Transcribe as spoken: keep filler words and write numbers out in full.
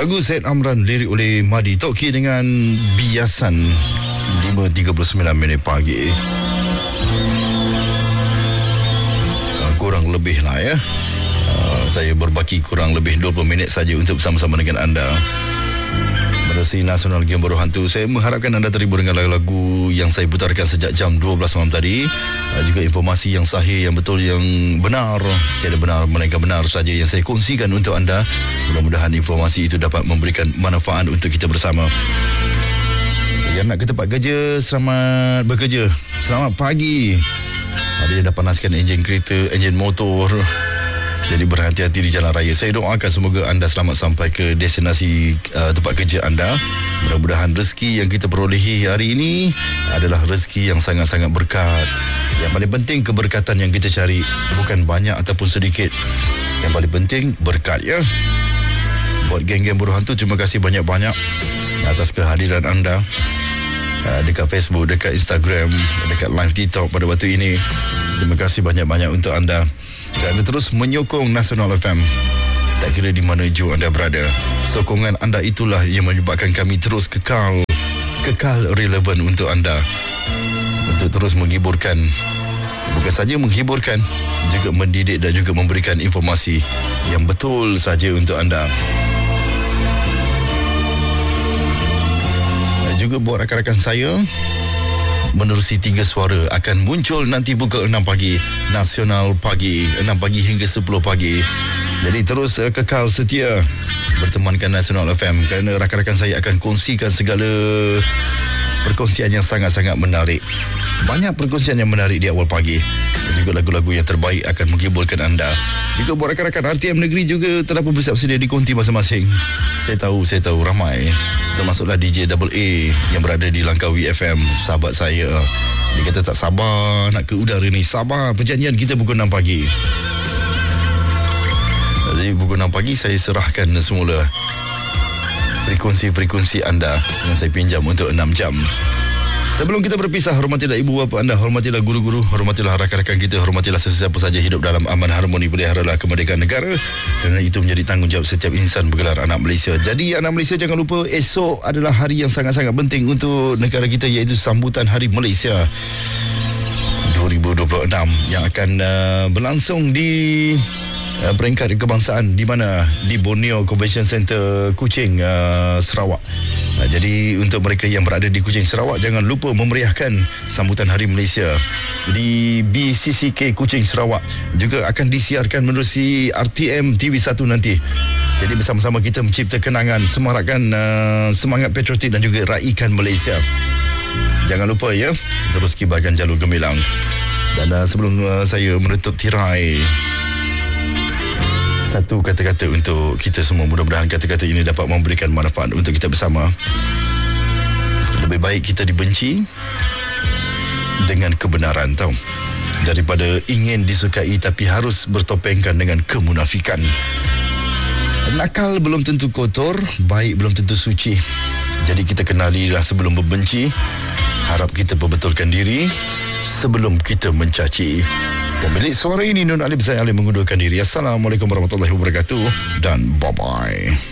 Lagu Syed Amran, lirik oleh Madi Toki dengan Biasan. Lima tiga puluh sembilan minit pagi. uh, Kurang lebih lah ya, uh, saya berbaki kurang lebih dua puluh minit saja untuk bersama-sama dengan anda menerusi Nasional Game Baru Hantu. Saya mengharapkan anda terhibur dengan lagu-lagu yang saya putarkan sejak jam dua belas malam tadi. uh, Juga informasi yang sahih, yang betul, yang benar. Tiada benar melainkan benar saja yang saya kongsikan untuk anda. Mudah-mudahan informasi itu dapat memberikan manfaat untuk kita bersama. Yang nak ke tempat kerja, selamat bekerja. Selamat pagi. Ada yang dah panaskan enjin kereta, enjin motor, jadi berhati-hati di jalan raya. Saya doakan semoga anda selamat sampai ke destinasi uh, tempat kerja anda. Mudah-mudahan rezeki yang kita perolehi hari ini adalah rezeki yang sangat-sangat berkat. Yang paling penting keberkatan yang kita cari, bukan banyak ataupun sedikit. Yang paling penting berkat ya. Buat geng-geng Buruh Hantu, terima kasih banyak-banyak atas kehadiran anda uh, dekat Facebook, dekat Instagram, dekat live TikTok pada waktu ini. Terima kasih banyak-banyak untuk anda kerana terus menyokong Nasional F M. Tak kira di mana jua anda berada, sokongan anda itulah yang menyebabkan kami terus kekal Kekal relevan untuk anda, untuk terus menghiburkan. Bukan saja menghiburkan, juga mendidik dan juga memberikan informasi yang betul saja untuk anda. Dan juga buat rakan-rakan saya, menerusi tiga suara akan muncul nanti pukul enam pagi, Nasional Pagi, enam pagi hingga sepuluh pagi. Jadi terus uh, kekal setia bertemankan Nasional F M kerana rakan-rakan saya akan kongsikan segala perkongsian yang sangat-sangat menarik. Banyak perkongsian yang menarik di awal pagi, dan juga lagu-lagu yang terbaik akan menghiburkan anda. Juga buat rakan-rakan R T M Negeri juga terdapat bersiap sedia di konti masing-masing. Saya tahu, saya tahu ramai, termasuklah D J Double A yang berada di Langkawi F M, sahabat saya. Dia kata tak sabar nak ke udara ni. Sabar, perjanjian kita pukul enam pagi. Jadi pukul enam pagi saya serahkan semula frekuensi-frekuensi anda yang saya pinjam untuk enam jam. Sebelum kita berpisah, hormatilah ibu bapa anda, hormatilah guru-guru, hormatilah rakan-rakan kita, hormatilah sesiapa saja hidup dalam aman, harmoni, peliharalah kemerdekaan negara, kerana itu menjadi tanggungjawab setiap insan bergelar anak Malaysia. Jadi anak Malaysia, jangan lupa esok adalah hari yang sangat-sangat penting untuk negara kita, iaitu sambutan Hari Malaysia dua ribu dua puluh enam yang akan uh, berlangsung di Uh, peringkat kebangsaan di mana di Borneo Convention Center Kuching, uh, Sarawak. Uh, jadi untuk mereka yang berada di Kuching, Sarawak, jangan lupa memeriahkan sambutan Hari Malaysia di B C C K Kuching, Sarawak. Juga akan disiarkan menerusi R T M T V satu nanti. Jadi bersama-sama kita mencipta kenangan, semarakkan uh, semangat patriotik dan juga raikan Malaysia. Jangan lupa ya, terus kibarkan jalur gemilang. Dan uh, sebelum uh, saya menutup tirai, satu kata-kata untuk kita semua. Mudah-mudahan kata-kata ini dapat memberikan manfaat untuk kita bersama. Lebih baik kita dibenci dengan kebenaran, tahu, daripada ingin disukai tapi harus bertopengkan dengan kemunafikan. Nakal belum tentu kotor, baik belum tentu suci. Jadi kita kenalilah sebelum membenci. Harap kita perbetulkan diri sebelum kita mencaci. Pemilik suara ini Nun Alif, saya Alim mengundurkan diri. Assalamualaikum warahmatullahi wabarakatuh dan bye-bye.